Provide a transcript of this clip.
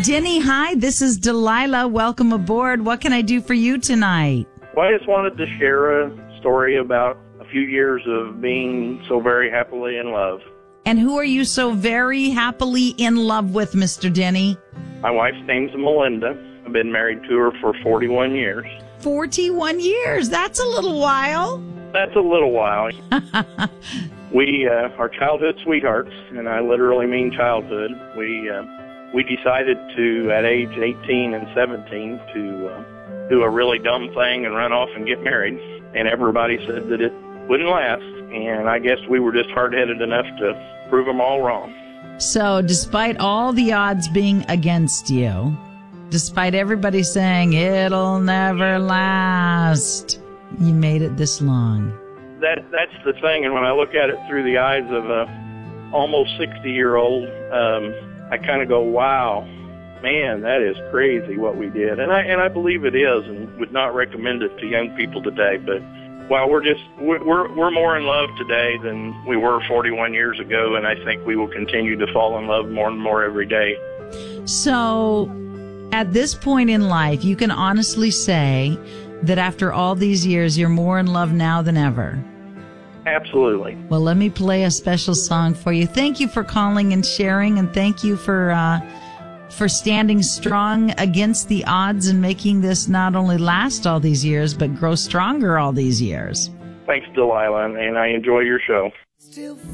Denny, hi, this is Delilah. Welcome aboard. What can I do for you tonight? Well, I just wanted to share a story about a few years of being so very happily in love. And who are you so very happily in love with, Mr. Denny? My wife's name's Melinda. I've been married to her for 41 years. 41 years. That's a little while. That's a little while. We are childhood sweethearts, and I literally mean childhood. We decided to, at age 18 and 17, to do a really dumb thing and run off and get married. And everybody said that it wouldn't last, and I guess we were just hard-headed enough to prove them all wrong. So despite all the odds being against you, despite everybody saying it'll never last, you made it this long. That's the thing, and when I look at it through the eyes of a almost 60-year-old, I kind of go, wow, man, that is crazy what we did. And I believe it is, and would not recommend it to young people today. But while we're more in love today than we were 41 years ago, and I think we will continue to fall in love more and more every day. So at this point in life, you can honestly say that after all these years, you're more in love now than ever. Absolutely. Well, let me play a special song for you. Thank you for calling and sharing, and thank you for standing strong against the odds and making this not only last all these years, but grow stronger all these years. Thanks, Delilah, and I enjoy your show. Still